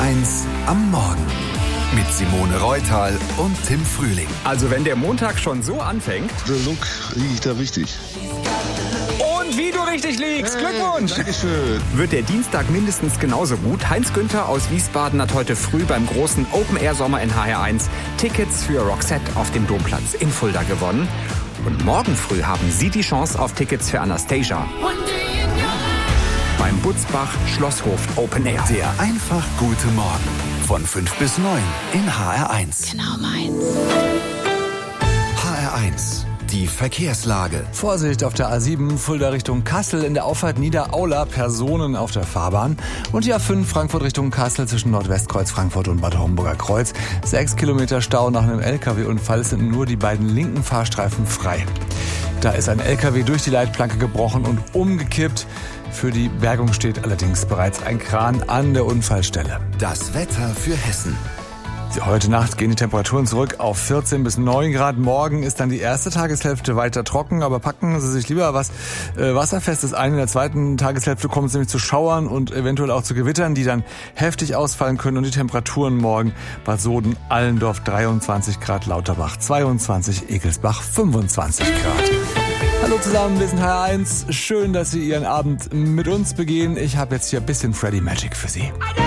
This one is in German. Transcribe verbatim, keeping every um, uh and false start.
eins am Morgen mit Simone Reutal und Tim Frühling. Also wenn der Montag schon so anfängt... Der Look liegt da richtig. Und wie du richtig liegst, Hey, Glückwunsch! Dankeschön. Wird der Dienstag mindestens genauso gut. Heinz Günther aus Wiesbaden hat heute früh beim großen Open-Air-Sommer in H R eins Tickets für Roxette auf dem Domplatz in Fulda gewonnen. Und morgen früh haben Sie die Chance auf Tickets für Anastasia beim Butzbach Schlosshof Open Air. Der einfach gute Morgen von fünf bis neun in H R eins. Genau meins. H R eins, die Verkehrslage. Vorsicht auf der A sieben, Fulda Richtung Kassel, in der Auffahrt Niederaula, Personen auf der Fahrbahn. Und die A fünf, Frankfurt Richtung Kassel, zwischen Nordwestkreuz Frankfurt und Bad Homburger Kreuz. Sechs Kilometer Stau nach einem L K W-Unfall, sind nur die beiden linken Fahrstreifen frei. Da ist ein L K W durch die Leitplanke gebrochen und umgekippt. Für die Bergung steht allerdings bereits ein Kran an der Unfallstelle. Das Wetter für Hessen. Heute Nacht gehen die Temperaturen zurück auf vierzehn bis neun Grad. Morgen ist dann die erste Tageshälfte weiter trocken, aber packen Sie sich lieber was äh, Wasserfestes ein. In der zweiten Tageshälfte kommt es nämlich zu Schauern und eventuell auch zu Gewittern, die dann heftig ausfallen können. Und die Temperaturen morgen: Bad Soden, Allendorf dreiundzwanzig Grad, Lauterbach zweiundzwanzig, Egelsbach fünfundzwanzig Grad. Hallo zusammen, wir sind H R eins. Schön, dass Sie Ihren Abend mit uns begehen. Ich habe jetzt hier ein bisschen Freddy Magic für Sie.